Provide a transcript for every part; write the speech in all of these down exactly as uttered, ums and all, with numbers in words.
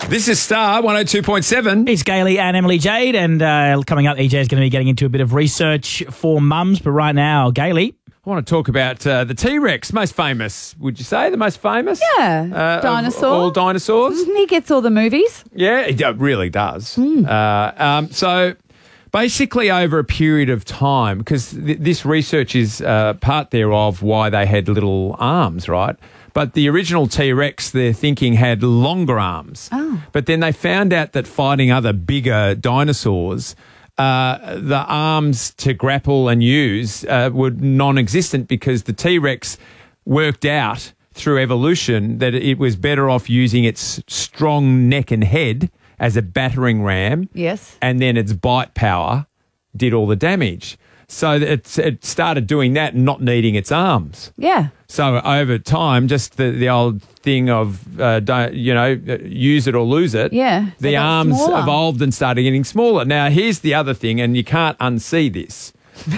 This is Star one oh two point seven. It's Gailey and Emily Jade, and uh, coming up, E J is going to be getting into a bit of research for mums. But right now, Gailey, I want to talk about uh, the T-Rex, most famous, would you say? The most famous? Yeah, uh, dinosaur. Of all dinosaurs? He gets all the movies. Yeah, it really does. Mm. Uh, um, so basically over a period of time, because th- this research is uh, part thereof why they had little arms, right? But the original T-Rex, they're thinking, had longer arms. Oh. But then they found out that fighting other bigger dinosaurs, uh, the arms to grapple and use uh, were non-existent because the T-Rex worked out through evolution that it was better off using its strong neck and head as a battering ram. Yes. And then its bite power did all the damage. So it, it started doing that and not needing its arms. Yeah. So over time, just the, the old thing of, uh, don't, you know, use it or lose it. Yeah, they The got arms smaller. evolved and started getting smaller. Now, here's the other thing, and you can't unsee this.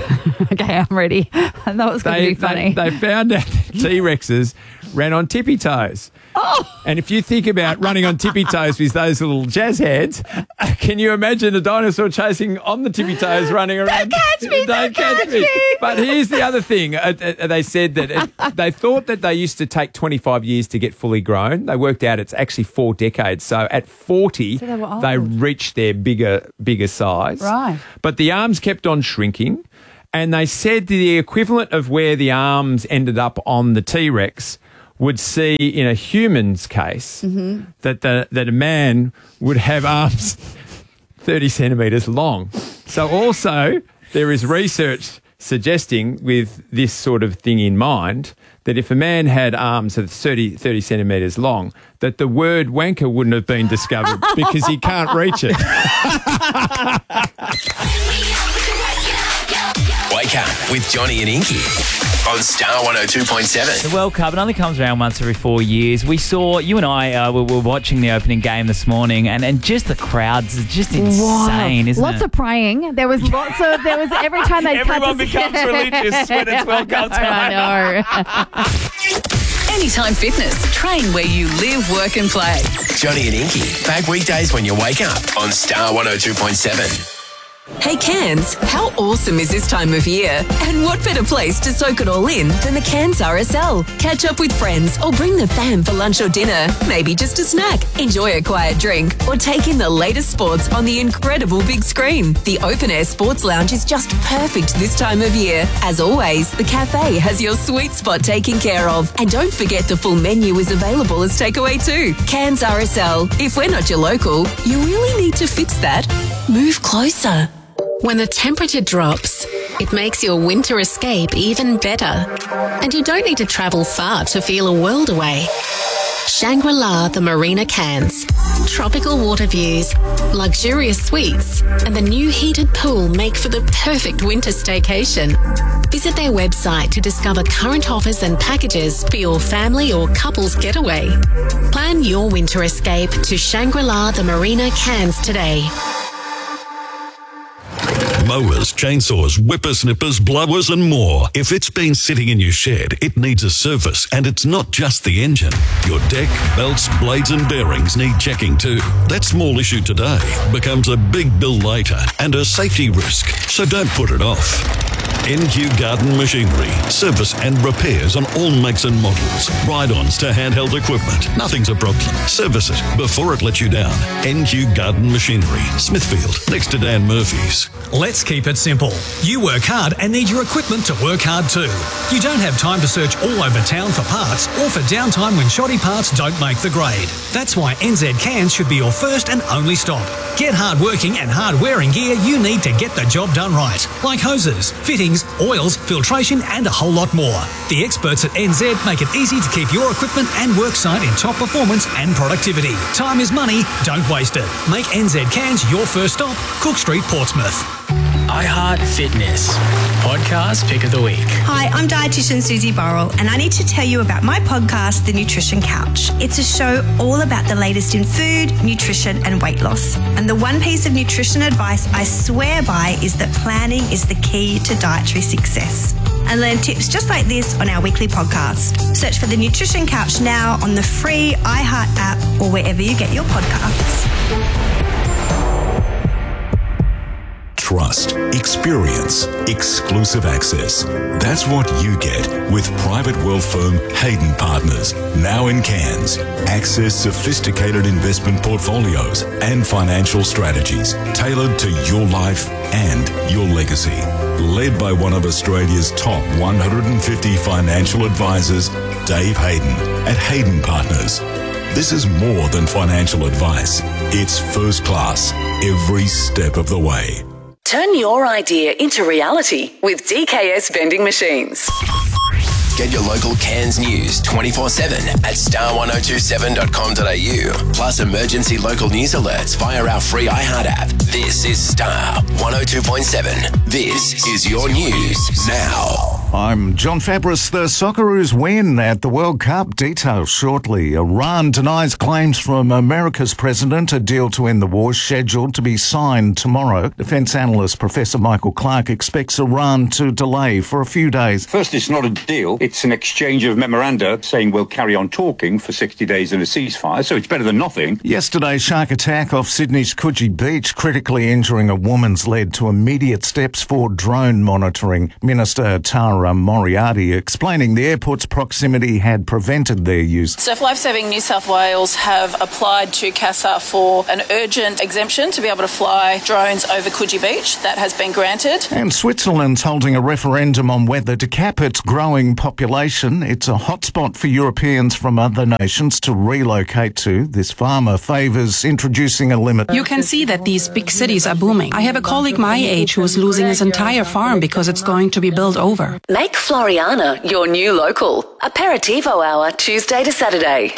Okay, I'm ready. I thought it was going to They, be funny. they, they found out that T-Rexes ran on tippy toes. Oh. And if you think about running on tippy toes with those little jazz hands, can you imagine a dinosaur chasing on the tippy toes running around? Don't catch me, don't catch me. But here's the other thing. Uh, uh, they said that it, they thought that they used to take twenty-five years to get fully grown. They worked out it's actually four decades. So at forty, So they were old. they reached their bigger, bigger size. Right. But the arms kept on shrinking. And they said the equivalent of where the arms ended up on the T-Rex would see in a human's case Mm-hmm. that the that a man would have arms thirty centimetres long. So also there is research suggesting, with this sort of thing in mind, that if a man had arms of thirty, thirty centimetres long, that the word wanker wouldn't have been discovered because he can't reach it. Wake up with Johnny and Inky on Star one oh two point seven. the World Cup, it only comes around once every four years. We saw, you and I uh, were, were watching the opening game this morning, and, and just the crowds is just insane, Wow. isn't lots it? of praying. There was lots of, there was every time they Everyone becomes religious when it's World Cup time. I know. Anytime Fitness. Train where you live, work and play. Johnny and Inky, back weekdays when you wake up on Star one oh two point seven. Hey Cairns, how awesome is this time of year? And what better place to soak it all in than the Cairns R S L? Catch up with friends or bring the fam for lunch or dinner. Maybe just a snack. Enjoy a quiet drink or take in the latest sports on the incredible big screen. The Open Air Sports Lounge is just perfect this time of year. As always, the cafe has your sweet spot taken care of. And don't forget the full menu is available as takeaway too. Cairns R S L. If we're not your local, you really need to fix that. Move closer. When the temperature drops, it makes your winter escape even better. And you don't need to travel far to feel a world away. Shangri-La the Marina Cairns. Tropical water views, luxurious suites, and the new heated pool make for the perfect winter staycation. Visit their website to discover current offers and packages for your family or couple's getaway. Plan your winter escape to Shangri-La the Marina Cairns today. Mowers, chainsaws, whippersnippers, blowers and more. If it's been sitting in your shed, it needs a service, and it's not just the engine. Your deck, belts, blades and bearings need checking too. That small issue today becomes a big bill later and a safety risk, so don't put it off. N Q Garden Machinery. Service and repairs on all makes and models. Ride-ons to handheld equipment. Nothing's a problem. Service it before it lets you down. N Q Garden Machinery. Smithfield, next to Dan Murphy's. Let's keep it simple. You work hard and need your equipment to work hard too. You don't have time to search all over town for parts or for downtime when shoddy parts don't make the grade. That's why N Z Cairns should be your first and only stop. Get hard-working and hard-wearing gear you need to get the job done right, like hoses, fittings, oils, filtration and a whole lot more. The experts at N Z make it easy to keep your equipment and worksite in top performance and productivity. Time is money, don't waste it. Make N Z Cairns your first stop, Cook Street, Portsmouth. iHeart Fitness podcast pick of the week. Hi, I'm dietitian Susie Burrell, and I need to tell you about my podcast, The Nutrition Couch. It's a show all about the latest in food, nutrition, and weight loss. And the one piece of nutrition advice I swear by is that planning is the key to dietary success. And learn tips just like this on our weekly podcast. Search for The Nutrition Couch now on the free iHeart app or wherever you get your podcasts. Trust, experience, exclusive access. That's what you get with private wealth firm Hayden Partners, now in Cairns. Access sophisticated investment portfolios and financial strategies tailored to your life and your legacy. Led by one of Australia's top one hundred fifty financial advisors, Dave Hayden at Hayden Partners. This is more than financial advice. It's first class every step of the way. Turn your idea into reality with D K S Vending Machines. Get your local Cairns news twenty-four seven at star ten twenty-seven dot com dot a u. Plus emergency local news alerts via our free iHeart app. This is Star one oh two point seven. This is your news now. I'm John Fabris. The Socceroos win at the World Cup. Details shortly. Iran denies claims from America's president. A deal to end the war scheduled to be signed tomorrow. Defence analyst Professor Michael Clark expects Iran to delay for a few days. First, it's not a deal. It's an exchange of memoranda saying we'll carry on talking for sixty days in a ceasefire, so it's better than nothing. Yesterday's shark attack off Sydney's Coogee Beach, critically injuring a woman's led to immediate steps for drone monitoring. Minister Tara Moriarty explaining the airport's proximity had prevented their use. Surf Lifesaving New South Wales have applied to CASA for an urgent exemption to be able to fly drones over Coogee Beach. That has been granted. And Switzerland's holding a referendum on whether to cap its growing population. It's a hotspot for Europeans from other nations to relocate to. This farmer favours introducing a limit. You can see that these big cities are booming. I have a colleague my age who is losing his entire farm because it's going to be built over. Make Floriana your new local. Aperitivo hour, Tuesday to Saturday.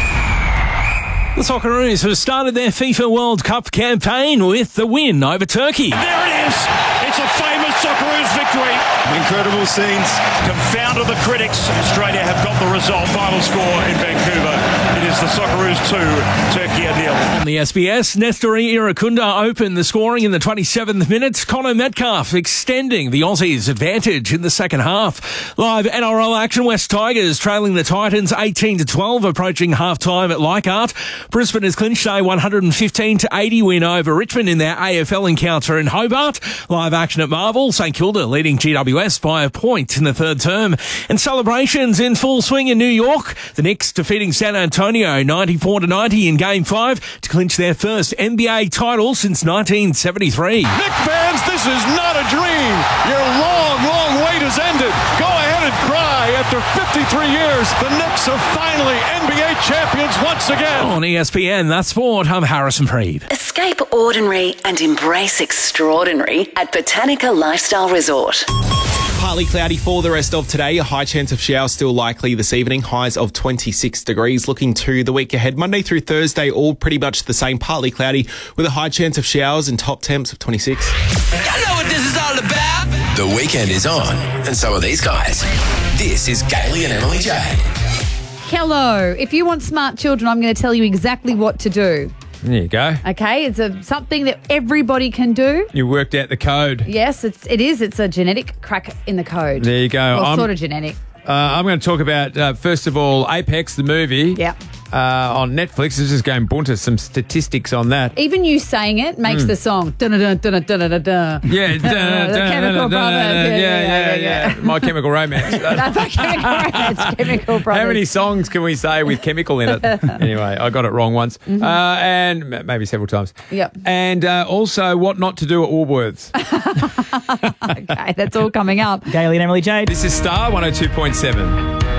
The Socceroos have started their FIFA World Cup campaign with the win over Turkey. There it is. It's a famous Socceroos victory. Incredible scenes. Confounded the critics. Australia have got the result. Final score in Vancouver. It is the Socceroos two, Turkey a nil. On the S B S, Nestori Irakunda opened the scoring in the twenty-seventh minute. Connor Metcalf extending the Aussies' advantage in the second half. Live N R L action, West Tigers trailing the Titans eighteen to twelve, approaching half-time at Leichhardt. Brisbane has clinched a one hundred fifteen to eighty win over Richmond in their A F L encounter in Hobart. Live action at Marvel, St Kilda leading G W S by a point in the third term. And celebrations in full swing in New York. The Knicks defeating San Antonio ninety-four to ninety in Game five to clinch their first N B A title since nineteen seventy-three. Knick fans, this is not a dream. Your long, long wait has ended. Go ahead and cry. After fifty-three years, the Knicks are finally N B A champions once again. On E S P N, that's sport. I'm Harrison Preeb. Escape ordinary and embrace extraordinary at Botanica Lifestyle Resort. Partly cloudy for the rest of today. A high chance of showers still likely this evening. Highs of twenty-six degrees. Looking to the week ahead, Monday through Thursday, all pretty much the same. Partly cloudy with a high chance of showers and top temps of twenty-six. I know what this is all about. The weekend is on, and so are these guys. This is Gailey and Emily Jade. Hello. If you want smart children, I'm going to tell you exactly what to do. There you go. Okay, it's a something that everybody can do. You worked out the code. Yes, it's it is. It's a genetic crack in the code. There you go. Well, I'm, sort of genetic. Uh, I'm going to talk about, uh, first of all, Apex, the movie. Yeah. Uh, on Netflix. It's just going bunter, some statistics on that. Even you saying it makes Mm. the song. Dun-dun-dun-dun-dun-dun-dun. Yeah. dun, dun, The Chemical dun, dun, Brothers. dun, Yeah, yeah, yeah, yeah, yeah. yeah. My Chemical Romance. That's like Chemical Romance. Chemical Brothers. How many songs can we say with chemical in it? Anyway, I got it wrong once. Mhm. Uh, and m- maybe several times. Yep. And uh, also, what not to do at Woolworths. Okay, that's all coming up. Gailey and Emily Jade. This is Star one oh two point seven.